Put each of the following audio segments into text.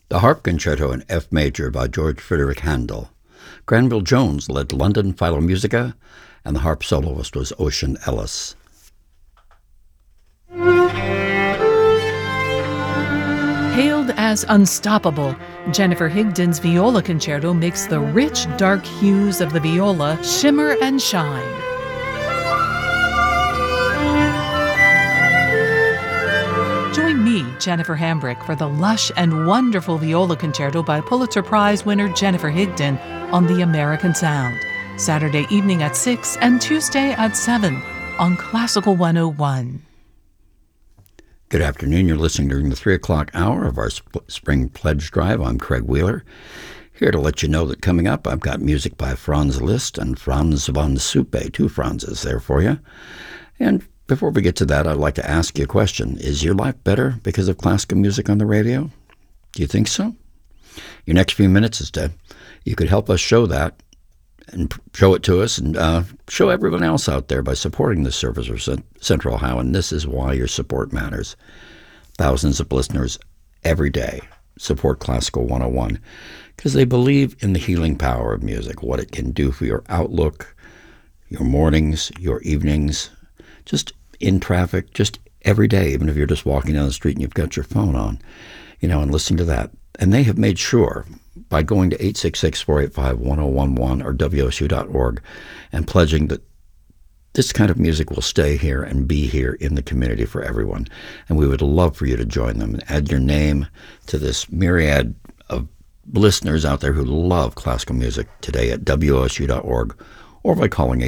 The Harp Concerto in F Major by George Frederick Handel. Granville Jones led London Philharmonic, and the harp soloist was Ocean Ellis. Hailed as unstoppable, Jennifer Higdon's viola concerto makes the rich, dark hues of the viola shimmer and shine. Join me, Jennifer Hambrick, for the lush and wonderful viola concerto by Pulitzer Prize winner Jennifer Higdon on The American Sound, Saturday evening at 6 and Tuesday at 7 on Classical 101. Good afternoon. You're listening during the 3 o'clock hour of our Spring Pledge Drive. I'm Craig Wheeler, here to let you know that coming up, I've got music by Franz Liszt and Frans van Suppe, two Franzes there for you. And before we get to that, I'd like to ask you a question. Is your life better because of classical music on the radio? Do you think so? Your next few minutes you could help us show that and show it to us and show everyone else out there by supporting this service of Central Ohio. And this is why your support matters. Thousands of listeners every day support Classical 101 because they believe in the healing power of music, what it can do for your outlook, your mornings, your evenings, just in traffic, just every day, even if you're just walking down the street and you've got your phone on, and listening to that. And they have made sure by going to 866-485-1011 or WSU.org and pledging that this kind of music will stay here and be here in the community for everyone. And we would love for you to join them and add your name to this myriad of listeners out there who love classical music today at WSU.org or by calling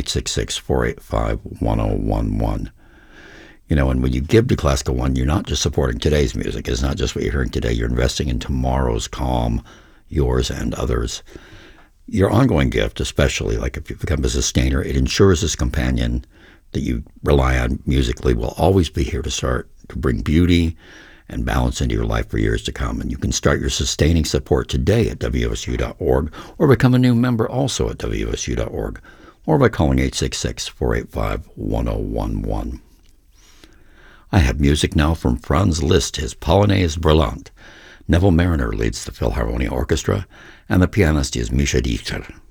866-485-1011. And when you give to Classical One, you're not just supporting today's music. It's not just what you're hearing today. You're investing in tomorrow's calm, yours and others. Your ongoing gift, especially, like if you become a sustainer, it ensures this companion that you rely on musically will always be here to bring beauty and balance into your life for years to come. And you can start your sustaining support today at WSU.org or become a new member also at WSU.org or by calling 866-485-1011. I have music now from Franz Liszt, his Polonaise Brillante. Neville Mariner leads the Philharmonia Orchestra, and the pianist is Misha Dichter.